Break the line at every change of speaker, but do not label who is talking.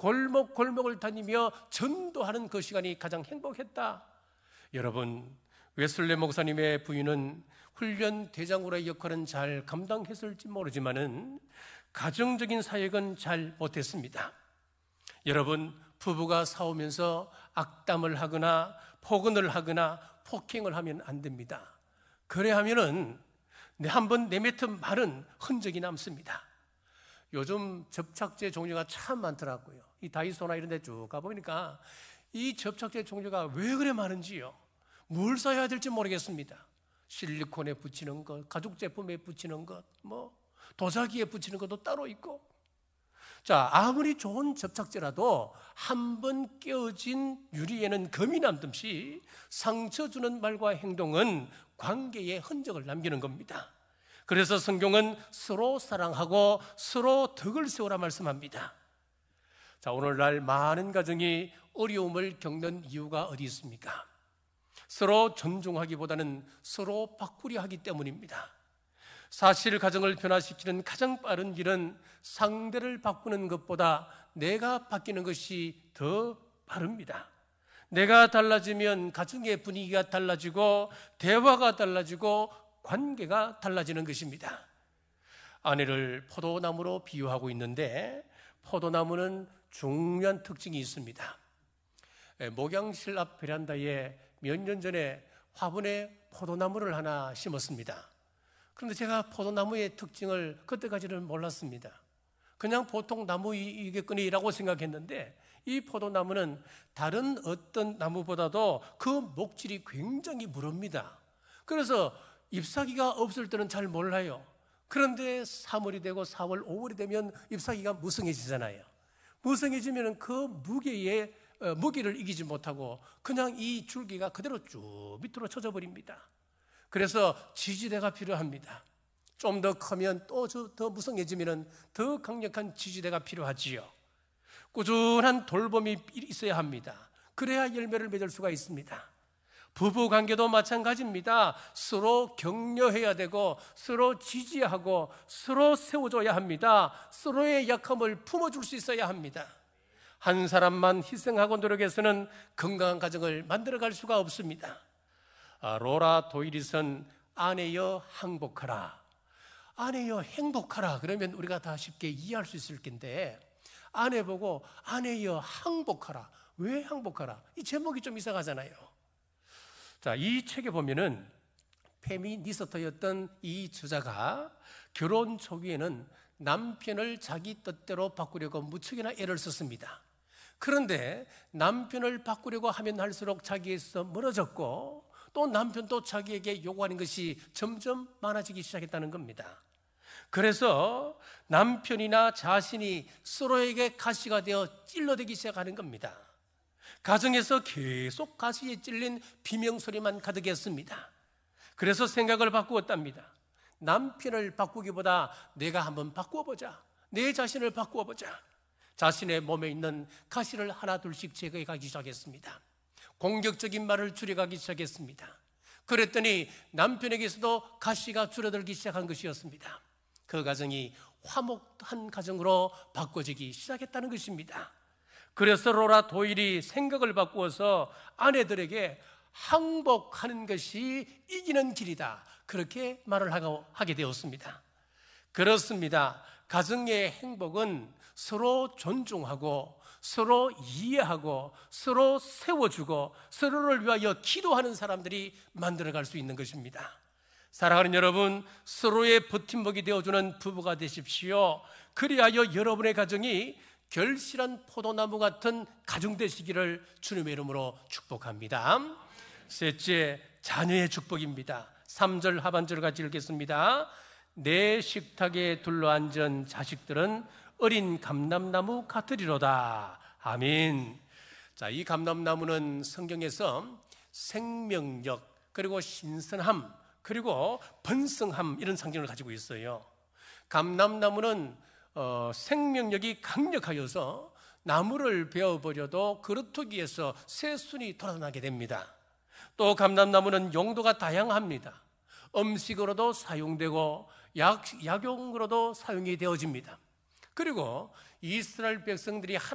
골목골목을 다니며 전도하는 그 시간이 가장 행복했다. 여러분, 웨슬레 목사님의 부인은 훈련 대장으로의 역할은 잘 감당했을지 모르지만은 가정적인 사역은 잘 못했습니다. 여러분, 부부가 싸우면서 악담을 하거나 폭언을 하거나 폭행을 하면 안 됩니다. 그래야 하면은 한번 내뱉은 말은 흔적이 남습니다. 요즘 접착제 종류가 참 많더라고요. 이 다이소나 이런 데 쭉 가보니까 이 접착제 종류가 왜 그래 많은지요. 뭘 써야 될지 모르겠습니다. 실리콘에 붙이는 것, 가죽 제품에 붙이는 것, 도자기에 붙이는 것도 따로 있고. 자, 아무리 좋은 접착제라도 한번 깨어진 유리에는 금이 남듯이 상처 주는 말과 행동은 관계의 흔적을 남기는 겁니다. 그래서 성경은 서로 사랑하고 서로 덕을 세우라 말씀합니다. 자, 오늘날 많은 가정이 어려움을 겪는 이유가 어디 있습니까? 서로 존중하기보다는 서로 바꾸려 하기 때문입니다. 사실 가정을 변화시키는 가장 빠른 길은 상대를 바꾸는 것보다 내가 바뀌는 것이 더 빠릅니다. 내가 달라지면 가정의 분위기가 달라지고 대화가 달라지고 관계가 달라지는 것입니다. 아내를 포도나무로 비유하고 있는데 포도나무는 중요한 특징이 있습니다. 목양실 앞 베란다에 몇 년 전에 화분에 포도나무를 하나 심었습니다. 그런데 제가 포도나무의 특징을 그때까지는 몰랐습니다. 그냥 보통 나무이겠거니라고 생각했는데 이 포도나무는 다른 어떤 나무보다도 그 목질이 굉장히 무릅니다. 그래서 잎사귀가 없을 때는 잘 몰라요. 그런데 3월이 되고 4월, 5월이 되면 잎사귀가 무성해지잖아요. 무성해지면 그 무게를 이기지 못하고 그냥 이 줄기가 그대로 쭉 밑으로 쳐져 버립니다. 그래서 지지대가 필요합니다. 좀 더 크면 또 더 무성해지면 더 강력한 지지대가 필요하지요. 꾸준한 돌봄이 있어야 합니다. 그래야 열매를 맺을 수가 있습니다. 부부 관계도 마찬가지입니다. 서로 격려해야 되고 서로 지지하고 서로 세워줘야 합니다. 서로의 약함을 품어줄 수 있어야 합니다. 한 사람만 희생하고 노력해서는 건강한 가정을 만들어갈 수가 없습니다. 로라 도일이 쓴 아내여 항복하라. 아내여 행복하라. 그러면 우리가 다 쉽게 이해할 수 있을 텐데 아내 보고 아내여 항복하라. 왜 항복하라? 이 제목이 좀 이상하잖아요. 자, 이 책에 보면은 페미니스트였던 이 저자가 결혼 초기에는 남편을 자기 뜻대로 바꾸려고 무척이나 애를 썼습니다. 그런데 남편을 바꾸려고 하면 할수록 자기에서 멀어졌고 또 남편도 자기에게 요구하는 것이 점점 많아지기 시작했다는 겁니다. 그래서 남편이나 자신이 서로에게 가시가 되어 찔러대기 시작하는 겁니다. 가정에서 계속 가시에 찔린 비명소리만 가득했습니다. 그래서 생각을 바꾸었답니다. 남편을 바꾸기보다 내가 한번 바꾸어보자. 내 자신을 바꾸어보자. 자신의 몸에 있는 가시를 하나 둘씩 제거해가기 시작했습니다. 공격적인 말을 줄여가기 시작했습니다. 그랬더니 남편에게서도 가시가 줄어들기 시작한 것이었습니다. 그 가정이 화목한 가정으로 바꿔지기 시작했다는 것입니다. 그래서 로라 도일이 생각을 바꾸어서 아내들에게 항복하는 것이 이기는 길이다. 그렇게 말을 하게 되었습니다. 그렇습니다. 가정의 행복은 서로 존중하고 서로 이해하고 서로 세워주고 서로를 위하여 기도하는 사람들이 만들어갈 수 있는 것입니다. 사랑하는 여러분, 서로의 버팀목이 되어주는 부부가 되십시오. 그리하여 여러분의 가정이 결실한 포도나무 같은 가정 되시기를 주님의 이름으로 축복합니다. 셋째, 자녀의 축복입니다. 3절 하반절을 같이 읽겠습니다. 내 식탁에 둘러앉은 자식들은 어린 감람나무 같으리로다. 아멘. 자, 이 감람나무는 성경에서 생명력, 그리고 신선함, 그리고 번성함 이런 상징을 가지고 있어요. 감람나무는 생명력이 강력하여서 나무를 베어버려도 그루터기에서 새순이 돌아나게 됩니다. 또 감람나무는 용도가 다양합니다. 음식으로도 사용되고 약용으로도 사용이 되어집니다. 그리고 이스라엘 백성들이